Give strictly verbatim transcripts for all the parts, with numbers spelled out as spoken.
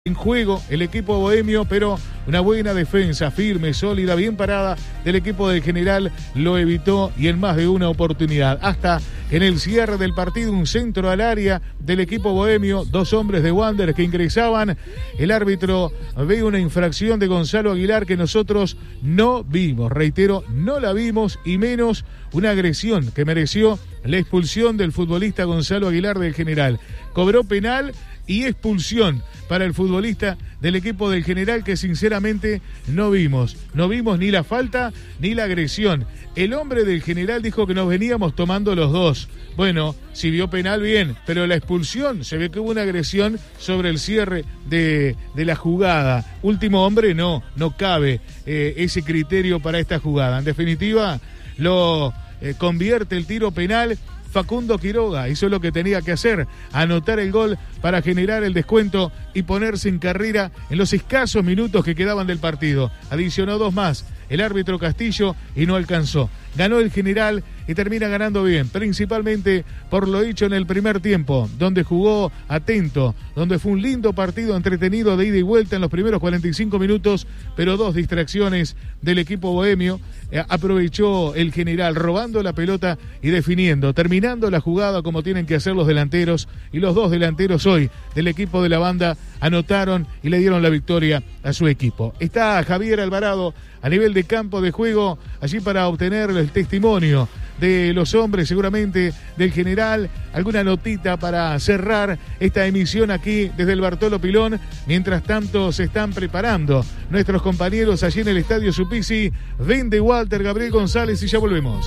En juego el equipo bohemio, pero una buena defensa, firme, sólida, bien parada del equipo del General lo evitó y en más de una oportunidad. Hasta en el cierre del partido, un centro al área del equipo bohemio, dos hombres de Wander que ingresaban. El árbitro ve una infracción de Gonzalo Aguilar que nosotros no vimos. Reitero, no la vimos y menos una agresión que mereció la expulsión del futbolista Gonzalo Aguilar del General. Cobró penal y expulsión para el futbolista del equipo del General que sinceramente no vimos. No vimos ni la falta ni la agresión. El hombre del General dijo que nos veníamos tomando los dos. Bueno, si vio penal, bien, pero la expulsión, se ve que hubo una agresión sobre el cierre de, de la jugada. Último hombre, no, no cabe eh, ese criterio para esta jugada. En definitiva, lo eh, convierte el tiro penal Facundo Quiroga. Hizo lo que tenía que hacer, anotar el gol para generar el descuento y ponerse en carrera en los escasos minutos que quedaban del partido. Adicionó dos más el árbitro Castillo y no alcanzó. Ganó el General y termina ganando bien, principalmente por lo hecho en el primer tiempo, donde jugó atento, donde fue un lindo partido entretenido de ida y vuelta en los primeros cuarenta y cinco minutos, pero dos distracciones del equipo bohemio. Eh, aprovechó el General robando la pelota y definiendo, terminando la jugada como tienen que hacer los delanteros, y los dos delanteros hoy del equipo de la banda anotaron y le dieron la victoria a su equipo. Está Javier Alvarado a nivel de campo de juego, allí para obtener el testimonio de los hombres, seguramente del General, alguna notita para cerrar esta emisión aquí desde el Bartolo Pilón. Mientras tanto se están preparando nuestros compañeros allí en el Estadio Supisi. Vende Walter, Gabriel González y ya volvemos.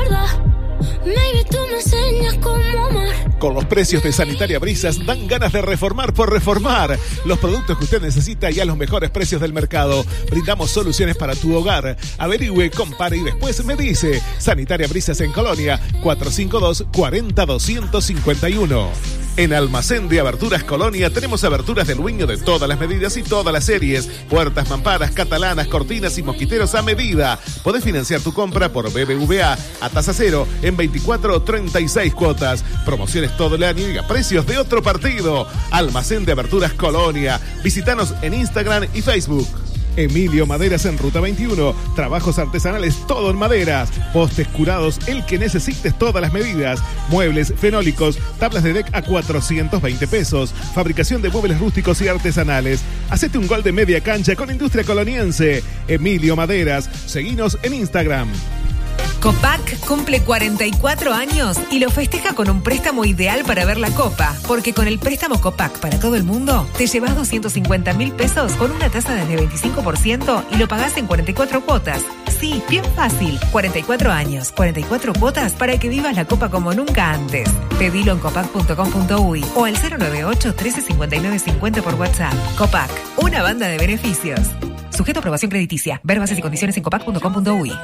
Maybe tú me enseñas cómo amar. Con los precios de Sanitaria Brisas dan ganas de reformar por reformar. Los productos que usted necesita y a los mejores precios del mercado. Brindamos soluciones para tu hogar. Averigüe, compare y después me dice. Sanitaria Brisas en Colonia, cuatro cinco dos, cuatro cero, dos cinco uno. En Almacén de Aberturas Colonia tenemos aberturas del dueño de todas las medidas y todas las series. Puertas, mamparas, catalanas, cortinas y mosquiteros a medida. Podés financiar tu compra por B B V A a tasa cero en veinticuatro o treinta y seis cuotas. Promociones todo el año y a precios de otro partido. Almacén de Aberturas Colonia. Visítanos en Instagram y Facebook. Emilio Maderas en Ruta veintiuno. Trabajos artesanales todo en maderas. Postes curados, el que necesites, todas las medidas. Muebles fenólicos, tablas de deck a cuatrocientos veinte pesos. Fabricación de muebles rústicos y artesanales. Hacete un gol de media cancha con Industria Coloniense. Emilio Maderas. Seguinos en Instagram. Copac cumple cuarenta y cuatro años y lo festeja con un préstamo ideal para ver la Copa, porque con el préstamo Copac para todo el mundo te llevas doscientos cincuenta mil pesos con una tasa desde veinticinco por ciento y lo pagás en cuarenta y cuatro cuotas. Sí, bien fácil. cuarenta y cuatro años, cuarenta y cuatro cuotas para que vivas la Copa como nunca antes. Pedilo en copac punto com punto uy o al cero nueve ocho, trece, cincuenta y nueve, cincuenta por WhatsApp. Copac, una banda de beneficios. Sujeto a aprobación crediticia. Ver bases y condiciones en copac punto com punto uy.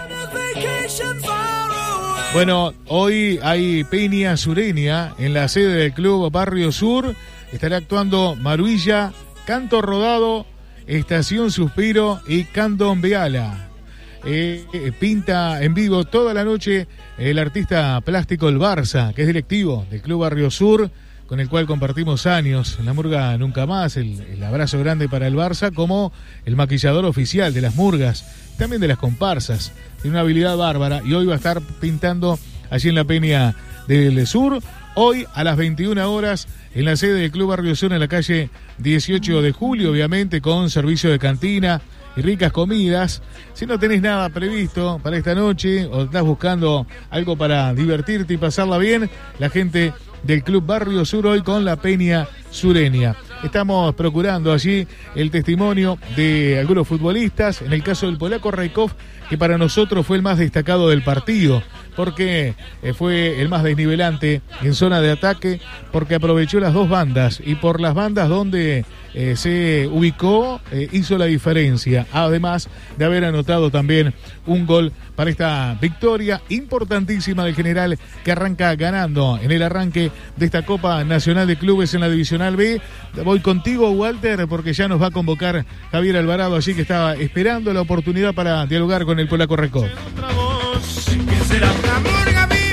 Bueno, hoy hay peña sureña en la sede del Club Barrio Sur. Estará actuando Maruilla, Canto Rodado, Estación Suspiro y Candombeala. Eh, eh, pinta en vivo toda la noche el artista plástico El Barça, que es directivo del Club Barrio Sur, con el cual compartimos años en la murga Nunca Más. El, el abrazo grande para el Barça, como el maquillador oficial de las murgas, también de las comparsas. Tiene una habilidad bárbara y hoy va a estar pintando allí en la Peña del Sur. Hoy a las veintiuna horas en la sede del Club Barrio Sur, en la calle dieciocho de julio, obviamente con servicio de cantina y ricas comidas. Si no tenés nada previsto para esta noche o estás buscando algo para divertirte y pasarla bien, la gente del Club Barrio Sur hoy con la Peña Sureña. Estamos procurando allí el testimonio de algunos futbolistas, en el caso del polaco Raikov, que para nosotros fue el más destacado del partido, porque fue el más desnivelante en zona de ataque, porque aprovechó las dos bandas y por las bandas donde eh, se ubicó eh, hizo la diferencia, además de haber anotado también un gol para esta victoria importantísima del General, que arranca ganando en el arranque de esta Copa Nacional de Clubes en la Divisional B. Voy contigo, Walter, porque ya nos va a convocar Javier Alvarado, allí que estaba esperando la oportunidad para dialogar con el polaco Raikov.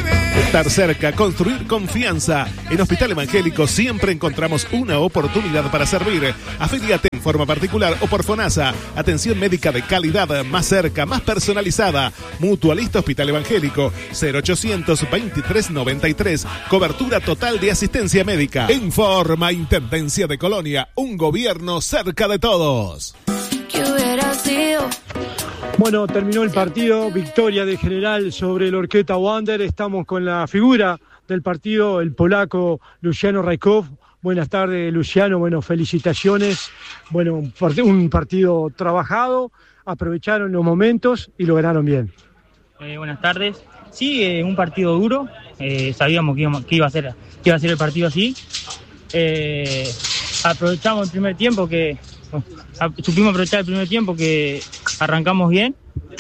Estar cerca, construir confianza. En Hospital Evangélico siempre encontramos una oportunidad para servir. Afíliate en forma particular o por FONASA. Atención médica de calidad, más cerca, más personalizada. Mutualista Hospital Evangélico, cero ochocientos veintitrés noventa y tres. Cobertura total de asistencia médica. Informa Intendencia de Colonia, un gobierno cerca de todos. ¿Qué hubiera sido? Bueno, terminó el partido, victoria de General sobre el Orqueta Wander. Estamos con la figura del partido, el polaco Luciano Rajkov. Buenas tardes, Luciano. Bueno, felicitaciones. Bueno, un partido, un partido trabajado, aprovecharon los momentos y lo ganaron bien. Eh, buenas tardes. Sí, eh, un partido duro. Eh, sabíamos que, íbamos, que, iba a ser, que iba a ser el partido así. Eh, aprovechamos el primer tiempo que... Bueno, supimos aprovechar el primer tiempo que arrancamos bien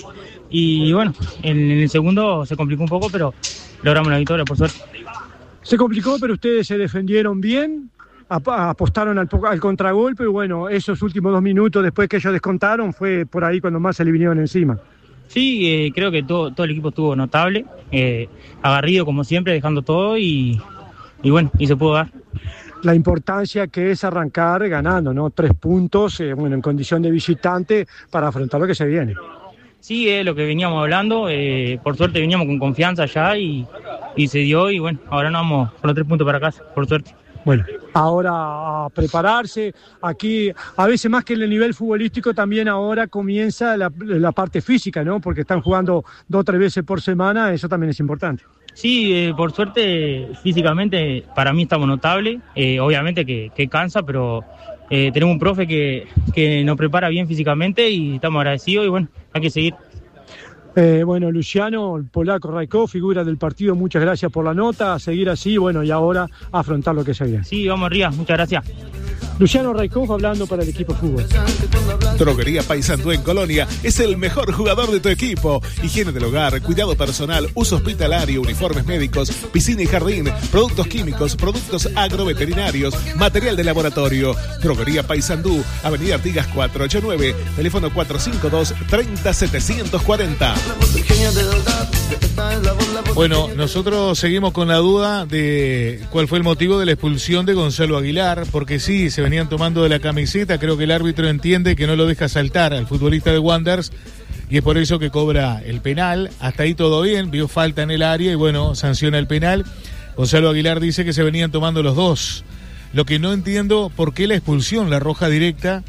y bueno, en, en el segundo se complicó un poco, pero logramos la victoria por suerte. Se complicó, pero ustedes se defendieron bien, ap- apostaron al, al contragolpe y bueno, esos últimos dos minutos después que ellos descontaron fue por ahí cuando más se le vinieron encima. Sí, eh, creo que todo, todo el equipo estuvo notable, eh, agarrido como siempre, dejando todo y, y bueno, y se pudo dar. La importancia que es arrancar ganando, ¿no? Tres puntos, eh, bueno, en condición de visitante para afrontar lo que se viene. Sí, es eh, lo que veníamos hablando, eh, por suerte veníamos con confianza ya y, y se dio y bueno, ahora nos vamos con los tres puntos para casa, por suerte. Bueno, ahora a prepararse, aquí a veces más que en el nivel futbolístico también ahora comienza la, la parte física, ¿no? Porque están jugando dos o tres veces por semana, eso también es importante. Sí, eh, por suerte físicamente para mí estamos notables, eh, obviamente que, que cansa, pero eh, tenemos un profe que, que nos prepara bien físicamente y estamos agradecidos y bueno, hay que seguir. Eh, bueno, Luciano, el polaco Rajkov, figura del partido, muchas gracias por la nota, a seguir así, bueno, y ahora afrontar lo que se viene. Sí, vamos arriba, muchas gracias. Luciano Rajkov hablando para el equipo fútbol. Droguería Paysandú en Colonia es el mejor jugador de tu equipo. Higiene del hogar, cuidado personal, uso hospitalario, uniformes médicos, piscina y jardín, productos químicos, productos agroveterinarios, material de laboratorio. Droguería Paysandú, Avenida Artigas cuatrocientos ochenta y nueve, teléfono cuatro cinco dos, treinta, setecientos cuarenta. Bueno, nosotros seguimos con la duda de cuál fue el motivo de la expulsión de Gonzalo Aguilar, porque sí, se venían tomando de la camiseta, creo que el árbitro entiende que no lo deja saltar al futbolista de Wanderers y es por eso que cobra el penal. Hasta ahí todo bien, vio falta en el área y bueno, sanciona el penal. Gonzalo Aguilar dice que se venían tomando los dos. Lo que no entiendo, ¿por qué la expulsión, la roja directa?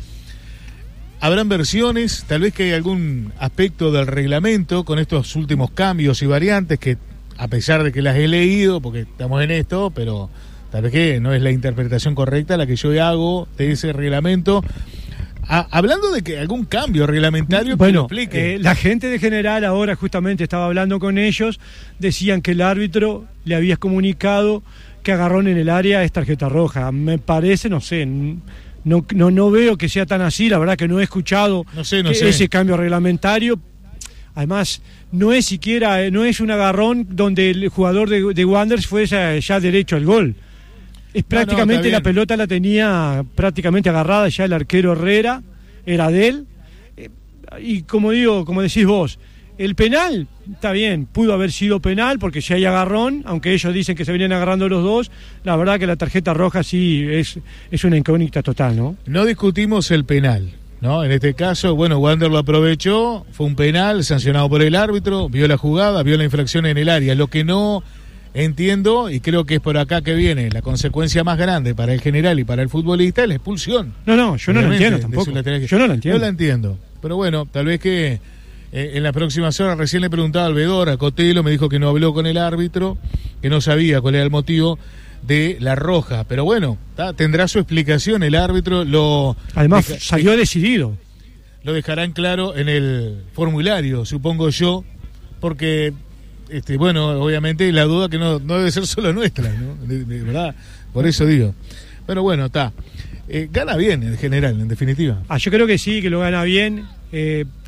Habrán versiones, tal vez que hay algún aspecto del reglamento con estos últimos cambios y variantes que, a pesar de que las he leído, porque estamos en esto, pero tal vez que no es la interpretación correcta la que yo hago de ese reglamento. A, hablando de que algún cambio reglamentario, bueno, que lo explique. Eh, la gente de General ahora justamente estaba hablando con ellos, decían que el árbitro le había comunicado que agarrón en el área es tarjeta roja. Me parece, no sé, no, no, no veo que sea tan así, la verdad que no he escuchado no sé, no que sé. ese cambio reglamentario. Además, no es siquiera, no es un agarrón donde el jugador de, de Wanderers fue ya, ya derecho al gol. Es prácticamente no, no, la pelota la tenía prácticamente agarrada ya el arquero Herrera, era de él. Eh, y como digo, como decís vos, el penal, está bien, pudo haber sido penal porque si hay agarrón, aunque ellos dicen que se venían agarrando los dos, la verdad que la tarjeta roja sí es, es una incógnita total, ¿no? No discutimos el penal, ¿no? En este caso, bueno, Wander lo aprovechó, fue un penal sancionado por el árbitro, vio la jugada, vio la infracción en el área. Lo que no entiendo, y creo que es por acá que viene la consecuencia más grande para el general y para el futbolista, es la expulsión. No, no, yo no lo entiendo tampoco. Yo no lo entiendo. Yo la entiendo. Pero bueno, tal vez que eh, en las próximas horas, recién le preguntaba al Vedor, a Cotelo, me dijo que no habló con el árbitro, que no sabía cuál era el motivo de la roja. Pero bueno, ¿tá? Tendrá su explicación el árbitro. Lo Además, deja, salió decidido. Lo dejarán claro en el formulario, supongo yo, porque... Este, bueno, obviamente la duda que no, no debe ser solo nuestra, ¿no? De, de verdad, por eso digo. Pero bueno, está. Eh, gana bien en general, en definitiva. Ah, yo creo que sí, que lo gana bien. Eh,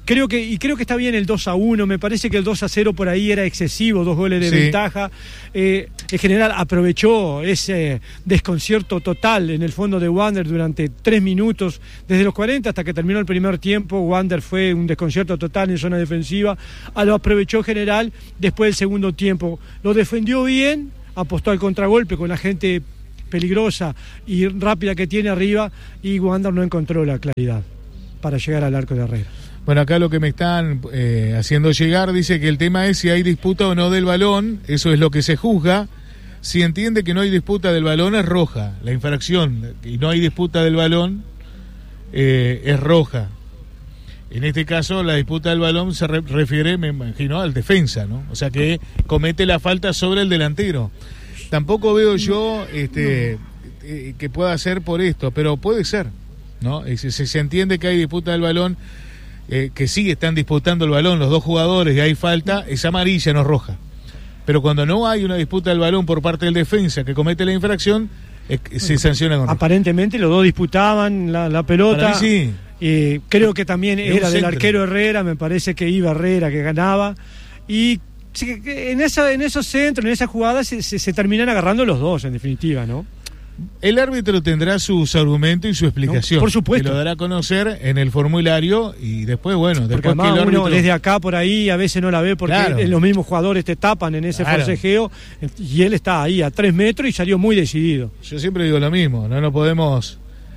creo que y creo que está bien el dos a uno, me parece que el dos a cero por ahí era excesivo, dos goles de sí. ventaja. Eh, en general aprovechó ese desconcierto total en el fondo de Wander durante tres minutos, desde los cuarenta hasta que terminó el primer tiempo. Wander fue un desconcierto total en zona defensiva, a lo aprovechó en general. Después del segundo tiempo lo defendió bien, apostó al contragolpe con la gente peligrosa y rápida que tiene arriba, y Wander no encontró la claridad para llegar al arco de Herrera. Bueno, acá lo que me están eh, haciendo llegar dice que el tema es si hay disputa o no del balón, eso es lo que se juzga. Si entiende que no hay disputa del balón, es roja. La infracción y no hay disputa del balón eh, es roja. En este caso, la disputa del balón se re- refiere, me imagino, al defensa, ¿no? O sea, que comete la falta sobre el delantero. Tampoco veo yo este, eh, que pueda ser por esto, pero puede ser, ¿no? Si se, se entiende que hay disputa del balón, eh, que sí están disputando el balón los dos jugadores y hay falta, es amarilla, no es roja. Pero cuando no hay una disputa del balón por parte del defensa que comete la infracción, eh, se sanciona con roja. Aparentemente los dos disputaban la, la pelota. Para mí sí. Eh, creo que también era era del centro. arquero Herrera, me parece que iba Herrera que ganaba, y en esa en esos centros, en esas jugadas se, se, se terminan agarrando los dos en definitiva, ¿no? El árbitro tendrá sus argumentos y su explicación. No, por supuesto. Que lo dará a conocer en el formulario y después, bueno, porque después además que el árbitro... uno desde acá por ahí a veces no la ve porque Claro. los mismos jugadores te tapan en ese Claro. forcejeo, y él está ahí a tres metros y salió muy decidido. Yo siempre digo lo mismo, no nos podemos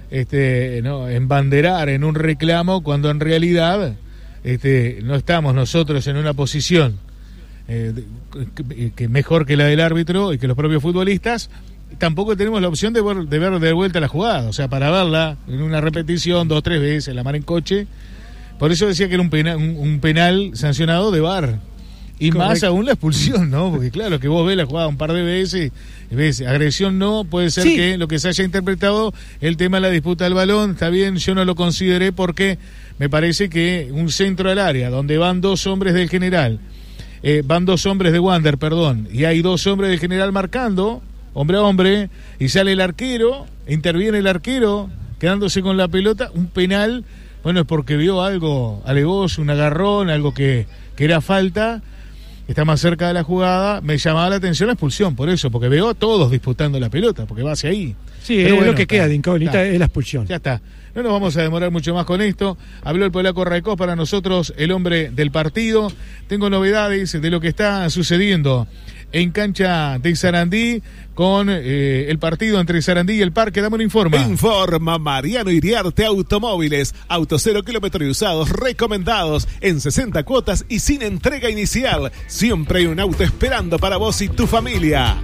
este, no, embanderar en un reclamo cuando en realidad este, no estamos nosotros en una posición eh, que, que mejor que la del árbitro y que los propios futbolistas. Tampoco tenemos la opción de ver, de ver de vuelta la jugada, o sea, para verla en una repetición dos o tres veces, la mar en coche. Por eso decía que era un penal, un, un penal sancionado de V A R. Y Correcto. Más aún la expulsión, ¿no? Porque claro, que vos ves la jugada un par de veces y ves, agresión no, puede ser sí. que lo que se haya interpretado, el tema de la disputa del balón, está bien, yo no lo consideré porque me parece que un centro al área, donde van dos hombres del general, eh, van dos hombres de Wander, perdón, y hay dos hombres del general marcando, hombre a hombre, y sale el arquero, interviene el arquero, quedándose con la pelota, un penal, bueno, es porque vio algo alevoso, un agarrón, algo que, que era falta, está más cerca de la jugada, me llamaba la atención la expulsión, por eso, porque veo a todos disputando la pelota, porque va hacia ahí. Sí, pero es bueno, lo que está, queda de incógnita, está, es la expulsión. Ya está. No nos vamos a demorar mucho más con esto. Habló el polaco Raikó, para nosotros el hombre del partido. Tengo novedades de lo que está sucediendo en cancha de Sarandí con eh, el partido entre Sarandí y el Parque. Dame un informe. Informa Mariano Iriarte Automóviles. Autos cero kilómetros y usados recomendados en sesenta cuotas y sin entrega inicial. Siempre hay un auto esperando para vos y tu familia.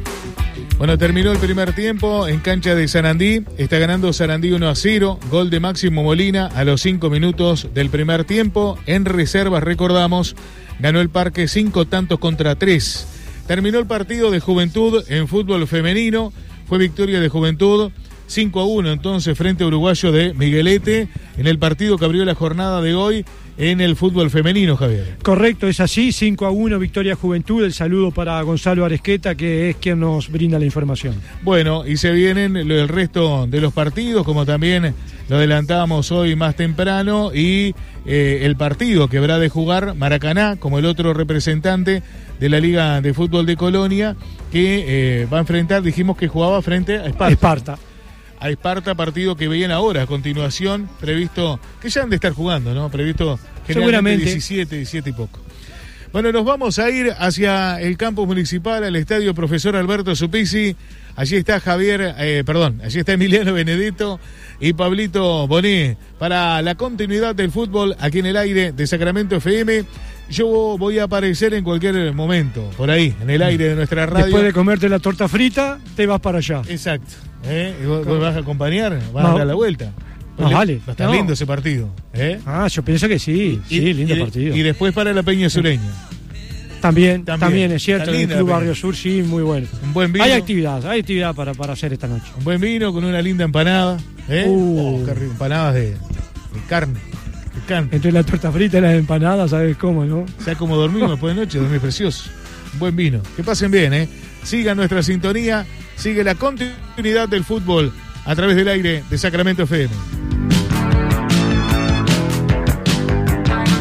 Bueno, terminó el primer tiempo en cancha de Sarandí. Está ganando Sarandí uno a cero. Gol de Máximo Molina a los cinco minutos del primer tiempo. En reservas, recordamos, ganó el Parque cinco tantos contra tres. Terminó el partido de Juventud en fútbol femenino. Fue victoria de Juventud cinco a uno entonces frente a Uruguayo de Miguelete en el partido que abrió la jornada de hoy en el fútbol femenino, Javier. Correcto, es así, cinco a uno, victoria Juventud. El saludo para Gonzalo Aresqueta, que es quien nos brinda la información. Bueno, y se vienen el resto de los partidos, como también lo adelantábamos hoy más temprano, y eh, el partido que habrá de jugar Maracaná, como el otro representante de la Liga de Fútbol de Colonia, que eh, va a enfrentar, dijimos que jugaba frente a Esparta. Esparta. A Esparta, partido que veían ahora a continuación, previsto, que ya han de estar jugando, ¿no? Previsto generalmente diecisiete, diecisiete y poco. Bueno, nos vamos a ir hacia el campus municipal, al estadio Profesor Alberto Supisi. Allí está Javier, eh, perdón, allí está Emiliano Benedetto y Pablito Bonet para la continuidad del fútbol aquí en el aire de Sacramento F M. Yo voy a aparecer en cualquier momento, por ahí, en el aire de nuestra radio. Después de comerte la torta frita, te vas para allá. Exacto. ¿Eh? ¿Y vos, vos vas a acompañar? ¿Vas no. a dar la vuelta? No, le, vale. Va a estar no. lindo ese partido. ¿eh? Ah, yo pienso que sí. Y, sí, lindo y, partido. Y después para la Peña Sureña. También, también, también es cierto. En el Club Peña. Barrio Sur, sí, muy bueno. Un buen vino. Hay actividad, hay actividad para, para hacer esta noche. Un buen vino con una linda empanada. ¿eh? Uh. Oh, qué rico. Empanadas de, de carne. De carne. Entre la torta frita y las empanadas, ¿sabes cómo, no? O sea, como dormimos después de noche, dormir precioso. Un buen vino. Que pasen bien, ¿eh? Sigan nuestra sintonía, sigue la continuidad del fútbol a través del aire de Sacramento F M.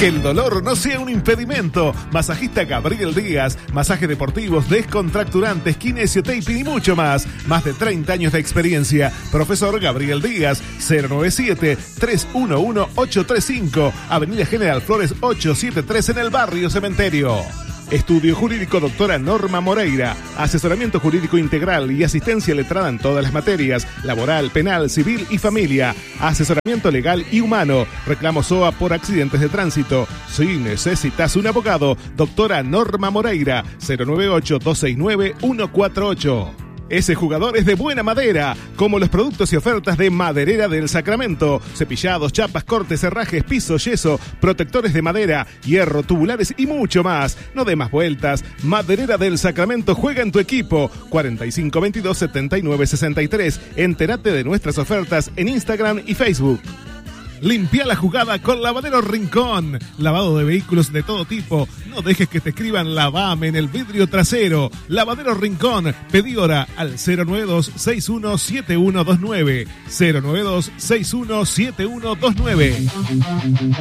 Que el dolor no sea un impedimento. Masajista Gabriel Díaz. Masajes deportivos, descontracturantes, kinesiotaping y mucho más. Más de treinta años de experiencia. Profesor Gabriel Díaz. cero nueve siete, tres uno uno, ocho tres cinco. Avenida General Flores ochocientos setenta y tres en el barrio Cementerio. Estudio Jurídico Doctora Norma Moreira. Asesoramiento jurídico integral y asistencia letrada en todas las materias. Laboral, penal, civil y familia. Asesoramiento legal y humano. Reclamo S O A por accidentes de tránsito. Si necesitas un abogado, Doctora Norma Moreira. cero nueve ocho, dos seis nueve, uno cuatro ocho. Ese jugador es de buena madera, como los productos y ofertas de Maderera del Sacramento. Cepillados, chapas, cortes, herrajes, piso, yeso, protectores de madera, hierro, tubulares y mucho más. No dé más vueltas. Maderera del Sacramento juega en tu equipo. cuarenta y cinco, veintidós, setenta y nueve, sesenta y tres. Entérate de nuestras ofertas en Instagram y Facebook. Limpia la jugada con Lavadero Rincón. Lavado de vehículos de todo tipo. No dejes que te escriban lavame en el vidrio trasero. Lavadero Rincón. Pedí hora al cero nueve dos, seis uno siete uno dos nueve. cero nueve dos, seis uno siete uno dos nueve.